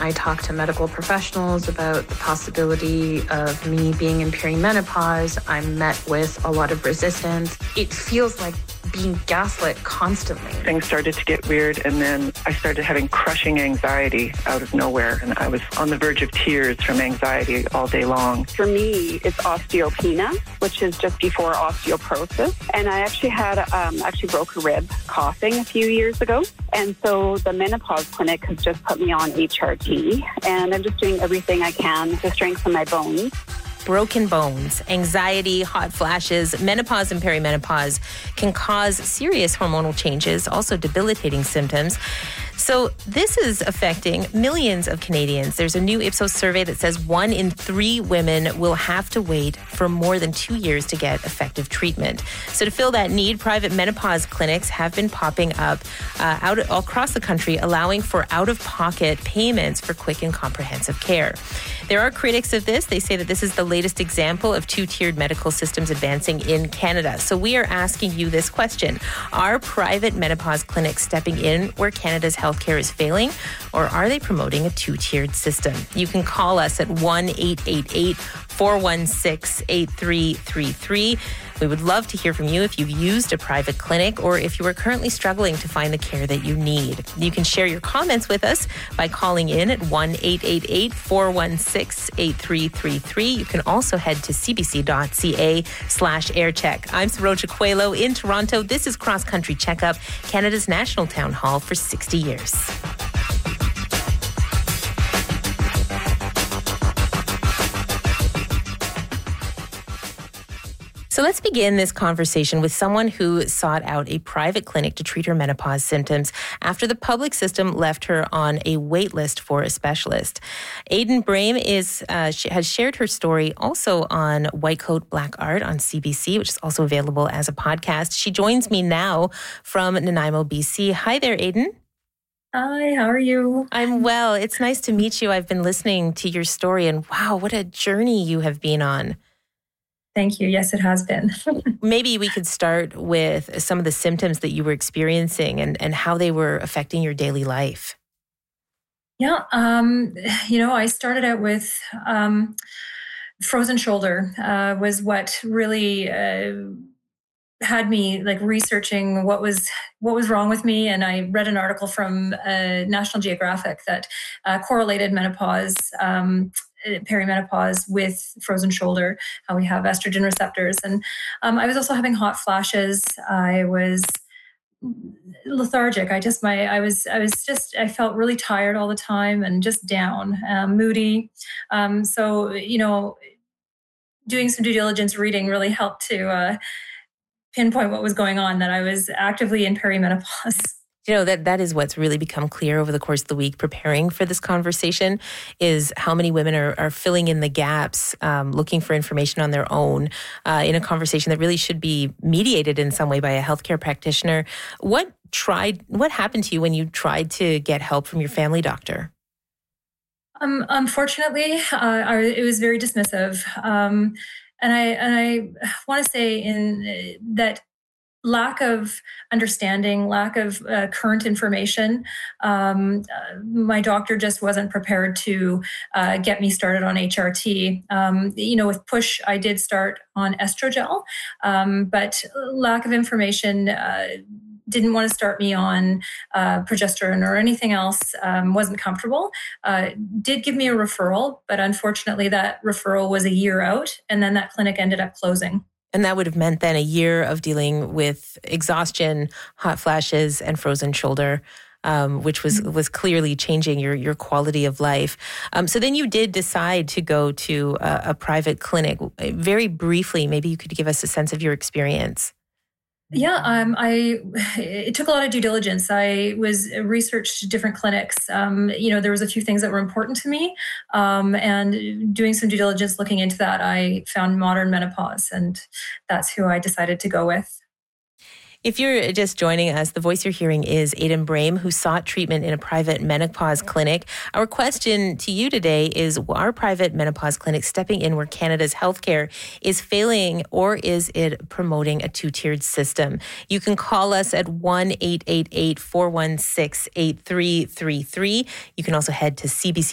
I talk to medical professionals about the possibility of me being in perimenopause, I'm met with a lot of resistance. It feels like being gaslit constantly. Things started to get weird, and then I started having crushing anxiety out of nowhere, and I was on the verge of tears from anxiety all day long. For me, it's osteopenia, which is just before osteoporosis, and I actually had broke a rib coughing a few years ago, and so the menopause clinic has just put me on HRT, and I'm just doing everything I can to strengthen my bones. Broken bones, anxiety, hot flashes, menopause and perimenopause can cause serious hormonal changes, also debilitating symptoms. So this is affecting millions of Canadians. There's a new Ipsos survey that says 1 in 3 women will have to wait for more than 2 years to get effective treatment. So to fill that need, private menopause clinics have been popping up out across the country, allowing for out-of-pocket payments for quick and comprehensive care. There are critics of this. They say that this is the latest example of two-tiered medical systems advancing in Canada. So we are asking you this question. Are private menopause clinics stepping in where Canada's healthcare is failing, or are they promoting a two-tiered system? You can call us at 1-888-416-8333. We would love to hear from you if you've used a private clinic or if you are currently struggling to find the care that you need. You can share your comments with us by calling in at 1-888-416-8333. You can also head to cbc.ca/aircheck. I'm Saroja Coelho in Toronto. This is Cross Country Checkup, Canada's national town hall for 60 years. So let's begin this conversation with someone who sought out a private clinic to treat her menopause symptoms after the public system left her on a wait list for a specialist. Aidan Brame has shared her story also on White Coat Black Art on CBC, which is also available as a podcast. She joins me now from Nanaimo, BC. Hi there, Aidan. Hi, how are you? I'm well. It's nice to meet you. I've been listening to your story, and wow, what a journey you have been on. Thank you. Yes, it has been. Maybe we could start with some of the symptoms that you were experiencing and how they were affecting your daily life. Yeah, I started out with frozen shoulder was what really had me researching what was wrong with me. And I read an article from National Geographic that correlated menopause, perimenopause with frozen shoulder, how we have estrogen receptors. And I was also having hot flashes. I was lethargic. I felt really tired all the time and just down, moody. So, doing some due diligence reading really helped to pinpoint what was going on, that I was actively in perimenopause. That is what's really become clear over the course of the week preparing for this conversation, is how many women are filling in the gaps, looking for information on their own in a conversation that really should be mediated in some way by a healthcare practitioner. What happened to you when you tried to get help from your family doctor? Unfortunately, it was very dismissive. And I want to say in that lack of understanding, lack of current information. My doctor just wasn't prepared to get me started on HRT. With PUSH, I did start on estrogel, but lack of information didn't want to start me on progesterone or anything else, wasn't comfortable. Did give me a referral, but unfortunately that referral was a year out, and then that clinic ended up closing. And that would have meant then a year of dealing with exhaustion, hot flashes, and frozen shoulder, which was clearly changing your quality of life. So then you did decide to go to a private clinic. Very briefly, maybe you could give us a sense of your experience. Yeah, it took a lot of due diligence. I researched different clinics. There was a few things that were important to me. And doing some due diligence, looking into that, I found Modern Menopause, and that's who I decided to go with. If you're just joining us, the voice you're hearing is Aidan Brame, who sought treatment in a private menopause clinic. Our question to you today is, are private menopause clinics stepping in where Canada's healthcare is failing, or is it promoting a two-tiered system? You can call us at 1-888-416-8333. You can also head to cbc.ca/aircheck.